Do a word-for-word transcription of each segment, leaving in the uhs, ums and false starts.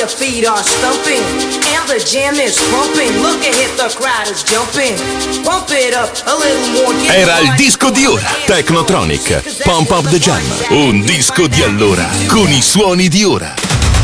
The feet are stumping and the jam is pumping. Look ahead, the crowd is jumping. Bump it up a little more. Era il disco di ora. Technotronic, Pump Up the Jam. Un disco di allora con i suoni di ora.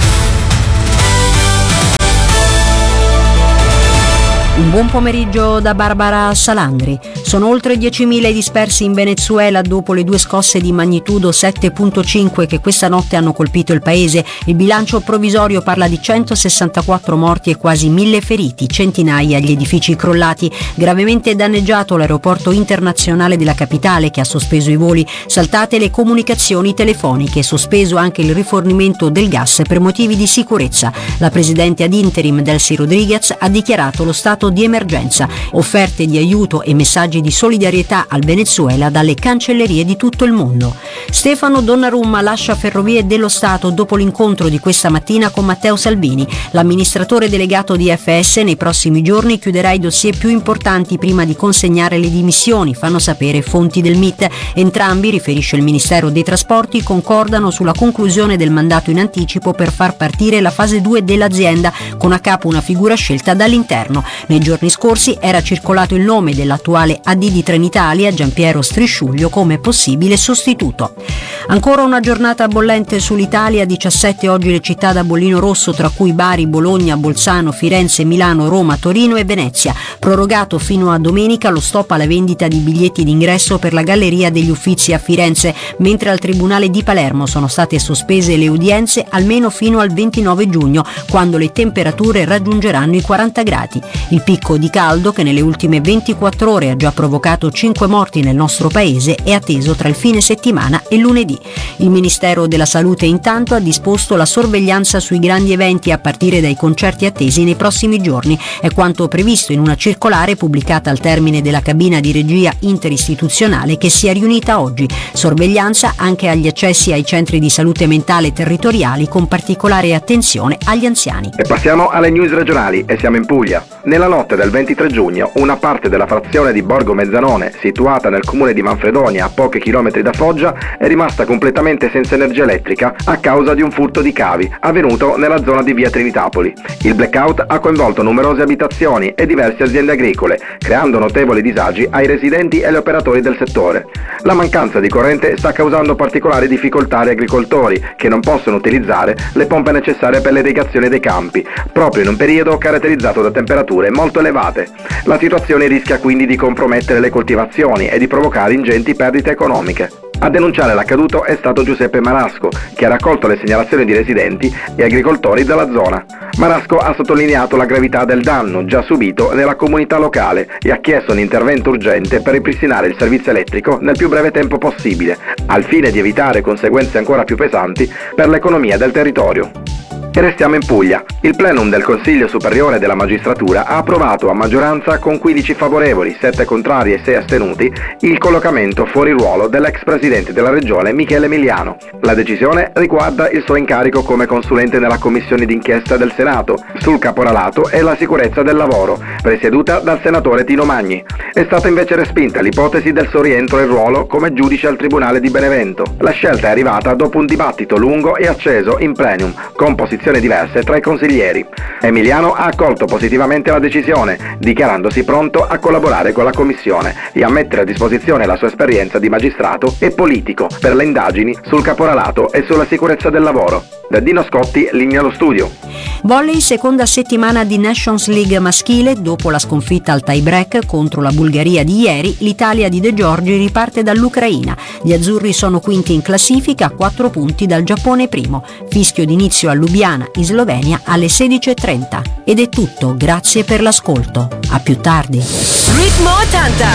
Un buon pomeriggio da Barbara Salandri. Sono oltre diecimila i dispersi in Venezuela dopo le due scosse di magnitudo sette virgola cinque che questa notte hanno colpito il paese. Il bilancio provvisorio parla di centosessantaquattro morti e quasi mille feriti, centinaia gli edifici crollati. Gravemente danneggiato l'aeroporto internazionale della capitale, che ha sospeso i voli, saltate le comunicazioni telefoniche, sospeso anche il rifornimento del gas per motivi di sicurezza. La presidente ad interim Delcy Rodriguez ha dichiarato lo stato di emergenza, offerte di aiuto e messaggi di solidarietà al Venezuela dalle cancellerie di tutto il mondo. Stefano Donnarumma lascia Ferrovie dello Stato dopo l'incontro di questa mattina con Matteo Salvini. L'amministratore delegato di F S nei prossimi giorni chiuderà i dossier più importanti prima di consegnare le dimissioni, fanno sapere fonti del M I T. Entrambi, riferisce il Ministero dei Trasporti, concordano sulla conclusione del mandato in anticipo per far partire la fase due dell'azienda, con a capo una figura scelta dall'interno. Nei giorni scorsi era circolato il nome dell'attuale A D di Trenitalia, Giampiero Strisciuglio, come possibile sostituto. Ancora una giornata bollente sull'Italia, diciassette oggi le città da bollino rosso, tra cui Bari, Bologna, Bolzano, Firenze, Milano, Roma, Torino e Venezia. Prorogato fino a domenica lo stop alla vendita di biglietti d'ingresso per la Galleria degli Uffizi a Firenze, mentre al Tribunale di Palermo sono state sospese le udienze almeno fino al ventinove giugno, quando le temperature raggiungeranno i quaranta gradi. Il picco di caldo, che nelle ultime ventiquattro ore ha già provocato cinque morti nel nostro paese, è atteso tra il fine settimana e lunedì. Il Ministero della Salute intanto ha disposto la sorveglianza sui grandi eventi a partire dai concerti attesi nei prossimi giorni. È quanto previsto in una circolare pubblicata al termine della cabina di regia interistituzionale che si è riunita oggi. Sorveglianza anche agli accessi ai centri di salute mentale territoriali, con particolare attenzione agli anziani. E passiamo alle news regionali e siamo in Puglia. Nella notte del ventitré giugno, una parte della frazione di Borgo Mezzanone, situata nel comune di Manfredonia, a pochi chilometri da Foggia, è rimasta completamente senza energia elettrica a causa di un furto di cavi avvenuto nella zona di via Trinitapoli. Il blackout ha coinvolto numerose abitazioni e diverse aziende agricole, creando notevoli disagi ai residenti e agli operatori del settore. La mancanza di corrente sta causando particolari difficoltà agli agricoltori, che non possono utilizzare le pompe necessarie per l'irrigazione dei campi, proprio in un periodo caratterizzato da temperature molto elevate. La situazione rischia quindi di compromettere le coltivazioni e di provocare ingenti perdite economiche. A denunciare l'accaduto è stato Giuseppe Marasco, che ha raccolto le segnalazioni di residenti e agricoltori della zona. Marasco ha sottolineato la gravità del danno già subito nella comunità locale e ha chiesto un intervento urgente per ripristinare il servizio elettrico nel più breve tempo possibile, al fine di evitare conseguenze ancora più pesanti per l'economia del territorio. E restiamo in Puglia. Il plenum del Consiglio Superiore della Magistratura ha approvato a maggioranza, con quindici favorevoli, sette contrari e sei astenuti, il collocamento fuori ruolo dell'ex presidente della regione Michele Emiliano. La decisione riguarda il suo incarico come consulente nella commissione d'inchiesta del Senato sul caporalato e la sicurezza del lavoro, presieduta dal senatore Tino Magni. È stata invece respinta l'ipotesi del suo rientro in ruolo come giudice al Tribunale di Benevento. La scelta è arrivata dopo un dibattito lungo e acceso in plenum, con posizioni diverse tra i consiglieri. Emiliano ha accolto positivamente la decisione, dichiarandosi pronto a collaborare con la commissione e a mettere a disposizione la sua esperienza di magistrato e politico per le indagini sul caporalato e sulla sicurezza del lavoro. Da Dino Scotti, linea allo studio. Volley, seconda settimana di Nations League maschile. Dopo la sconfitta al tie break contro la Bulgaria di ieri, l'Italia di De Giorgi riparte dall'Ucraina. Gli azzurri sono quinti in classifica, a quattro punti dal Giappone primo. Fischio d'inizio a Lubiana, in Slovenia, alle sedici e trenta. Ed è tutto, grazie per l'ascolto. A più tardi. Ritmo ottanta,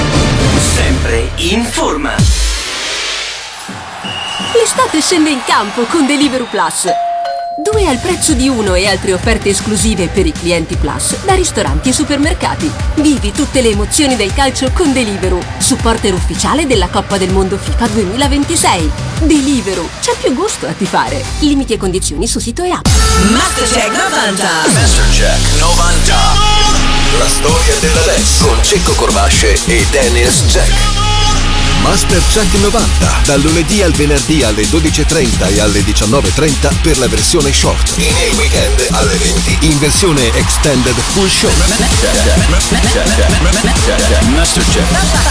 sempre in forma. L'estate scende in campo con Deliveroo Plus. Due al prezzo di uno e altre offerte esclusive per i clienti Plus da ristoranti e supermercati. Vivi tutte le emozioni del calcio con Deliveroo, supporter ufficiale della Coppa del Mondo FIFA duemilaventisei. Deliveroo, c'è più gusto a tifare. Limiti e condizioni su sito e app. Mastercheck novanta. Mastercheck novanta. La storia della dance con Cecco Corvasce e Dennis Jack. Mastercheck novanta, dal lunedì al venerdì alle dodici e trenta e alle diciannove e trenta per la versione short, e nel weekend alle venti in versione extended full show. Mastercheck